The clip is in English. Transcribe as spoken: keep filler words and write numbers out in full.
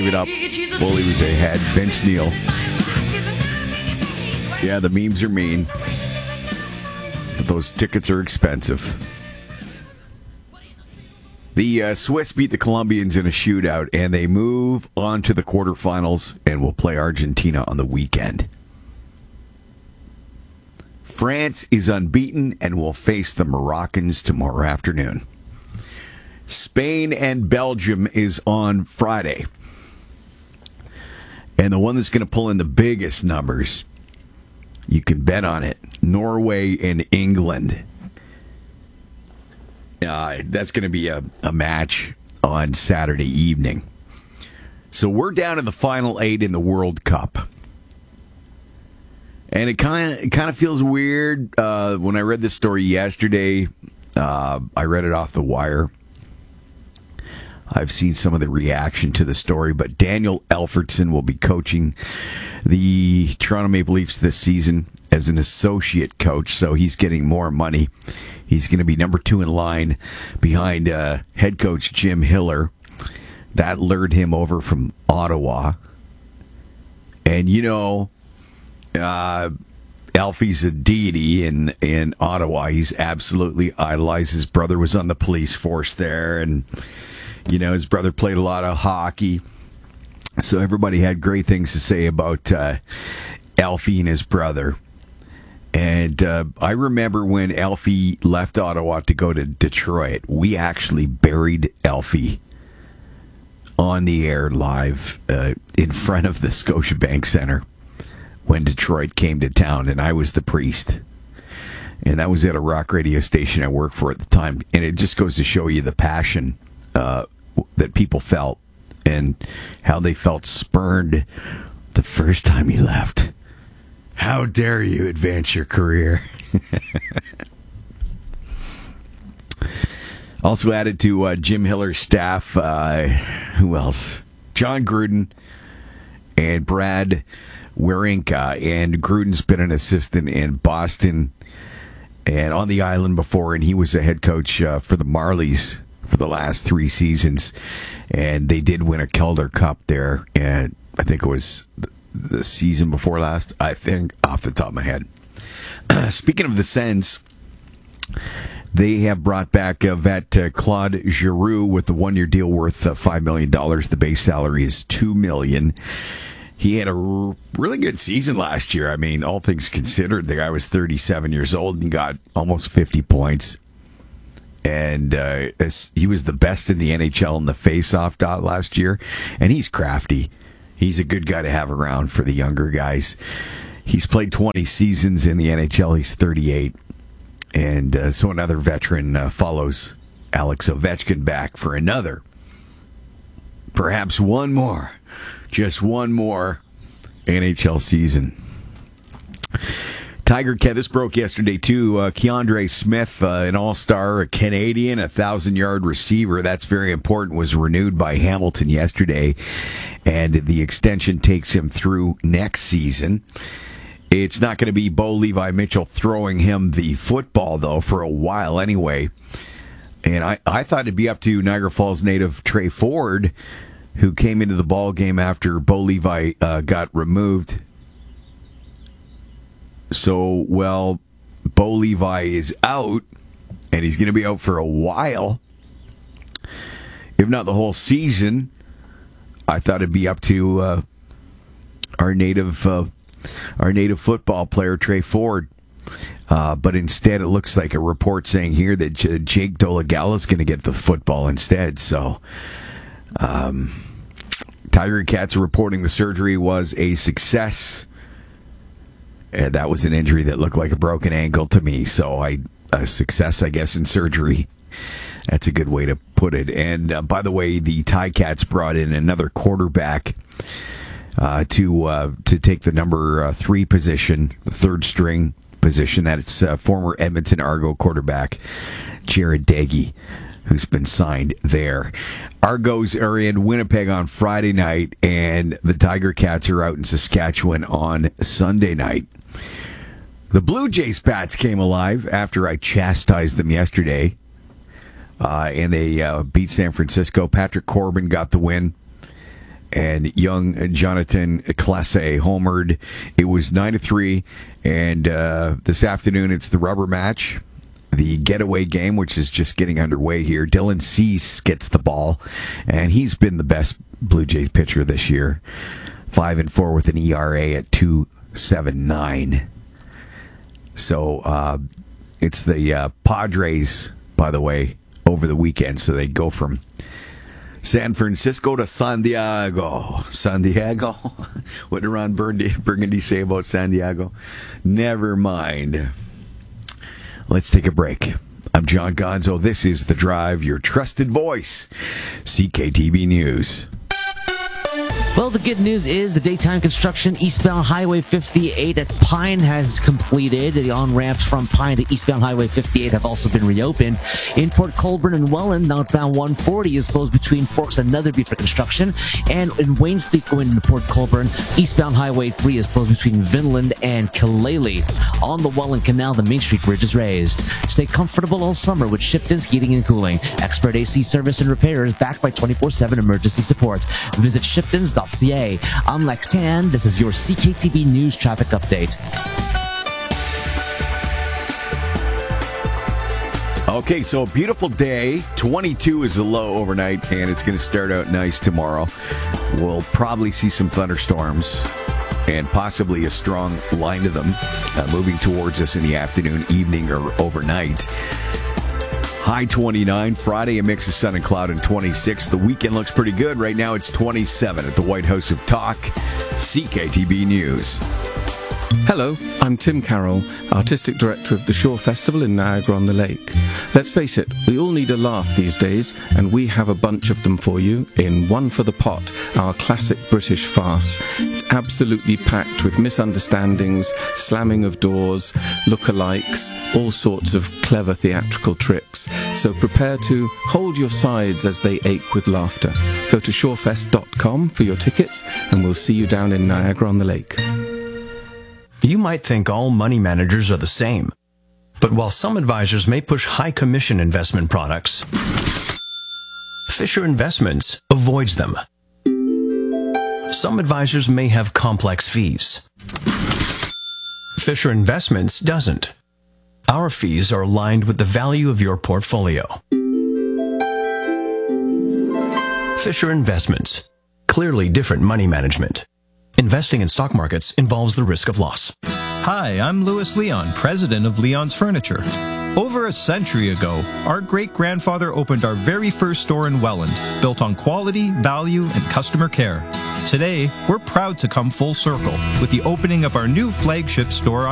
it up. Bully was ahead. Vince Neil. Yeah, the memes are mean. But those tickets are expensive. The uh, Swiss beat the Colombians in a shootout, and they move on to the quarterfinals and will play Argentina on the weekend. France is unbeaten and will face the Moroccans tomorrow afternoon. Spain and Belgium is on Friday. And the one that's going to pull in the biggest numbers, you can bet on it, Norway and England. Uh, that's going to be a, a match on Saturday evening. So we're down in the final eight in the World Cup. And it kind of it kind of feels weird. Uh, when I read this story yesterday, uh, I read it off the wire. I've seen some of the reaction to the story, but Daniel Elfordson will be coaching the Toronto Maple Leafs this season as an associate coach, so he's getting more money. He's going to be number two in line behind uh, head coach Jim Hiller. That lured him over from Ottawa. And, you know, uh, Alfie's a deity in, in Ottawa. He's absolutely idolized. His brother was on the police force there, and, you know, his brother played a lot of hockey. So everybody had great things to say about uh, Alfie and his brother. And uh, I remember when Alfie left Ottawa to go to Detroit, we actually buried Alfie on the air live uh, in front of the Scotiabank Center when Detroit came to town, and I was the priest. And that was at a rock radio station I worked for at the time. And it just goes to show you the passion uh, that people felt and how they felt spurned the first time he left. How dare you advance your career? Also added to uh, Jim Hiller's staff, uh, who else? John Gruden and Brad Wawrinka. And Gruden's been an assistant in Boston and on the island before, and he was a head coach uh, for the Marlies for the last three seasons. And they did win a Calder Cup there, and I think it was the season before last, I think, off the top of my head. Speaking of the Sens, they have brought back uh, vet uh, Claude Giroux with the one-year deal worth uh, five million dollars. The base salary is two million dollars. He had a r- really good season last year. I mean, all things considered, the guy was thirty-seven years old and got almost fifty points. And uh, he was the best in the N H L in the face-off dot last year. And he's crafty. He's a good guy to have around for the younger guys. He's played twenty seasons in the N H L. He's thirty-eight. And uh, so another veteran uh, follows Alex Ovechkin back for another, perhaps one more, just one more N H L season. Tiger Cat, this broke yesterday too. Uh, Keandre Smith, uh, an all-star, a Canadian, a thousand-yard receiver. That's very important. Was renewed by Hamilton yesterday, and the extension takes him through next season. It's not going to be Bo Levi Mitchell throwing him the football, though, for a while anyway. And I, I thought it'd be up to Niagara Falls native Trey Ford, who came into the ball game after Bo Levi uh, got removed. So, well, Bo Levi is out, and he's going to be out for a while, if not the whole season. I thought it'd be up to uh, our native uh, our native football player, Trey Ford. Uh, but instead, it looks like a report saying here that J- Jake Dolegala is going to get the football instead. So, um, Tiger Cats are reporting the surgery was a success. And that was an injury that looked like a broken ankle to me. So I a success, I guess, in surgery. That's a good way to put it. And uh, by the way, the Ticats brought in another quarterback uh, to uh, to take the number uh, three position, the third string position. That's uh, former Edmonton Argo quarterback Jared Daggy, who's been signed there. Argos are in Winnipeg on Friday night, and the Tiger Cats are out in Saskatchewan on Sunday night. The Blue Jays bats came alive after I chastised them yesterday, uh, and they uh, beat San Francisco. Patrick Corbin got the win, and young Jonathan Clase homered. It was nine to three, and uh, this afternoon it's the rubber match, the getaway game, which is just getting underway here. Dylan Cease gets the ball, and he's been the best Blue Jays pitcher this year. Five and four with an E R A at two seven nine. So uh, it's the uh, Padres, by the way, over the weekend. So they go from San Francisco to San Diego. San Diego? What did Ron Burgundy say about San Diego? Never mind. Let's take a break. I'm John Gonzo. This is The Drive, your trusted voice. C K T B News. Well, the good news is the daytime construction eastbound Highway fifty-eight at Pine has completed. The on-ramps from Pine to eastbound Highway fifty-eight have also been reopened. In Port Colborne and Welland, northbound one forty is closed between Forks and Netherby for construction. And in Wainfleet going into Port Colborne, eastbound Highway three is closed between Vinland and Killaley. On the Welland Canal, the Main Street Bridge is raised. Stay comfortable all summer with Shipton's Heating and Cooling. Expert A C service and repairs backed by twenty-four seven emergency support. Visit shiptons dot c a. I'm Lex Tan. This is your C K T B News Traffic Update. Okay, so a beautiful day. twenty-two is the low overnight, and it's going to start out nice tomorrow. We'll probably see some thunderstorms and possibly a strong line of them uh, moving towards us in the afternoon, evening, or overnight. High twenty-nine, Friday a mix of sun and cloud, and twenty-six. The weekend looks pretty good. Right now it's twenty-seven at the White House of Talk. C K T B News. Hello, I'm Tim Carroll, Artistic Director of the Shore Festival in Niagara-on-the-Lake. Let's face it, we all need a laugh these days, and we have a bunch of them for you in One for the Pot, our classic British farce. It's absolutely packed with misunderstandings, slamming of doors, look-alikes, all sorts of clever theatrical tricks. So prepare to hold your sides as they ache with laughter. Go to shorefest dot com for your tickets, and we'll see you down in Niagara-on-the-Lake. You might think all money managers are the same. But while some advisors may push high commission investment products, Fisher Investments avoids them. Some advisors may have complex fees. Fisher Investments doesn't. Our fees are aligned with the value of your portfolio. Fisher Investments. Clearly different money management. Investing in stock markets involves the risk of loss. Hi, I'm Louis Leon, president of Leon's Furniture. Over a century ago, our great-grandfather opened our very first store in Welland, built on quality, value, and customer care. Today, we're proud to come full circle with the opening of our new flagship store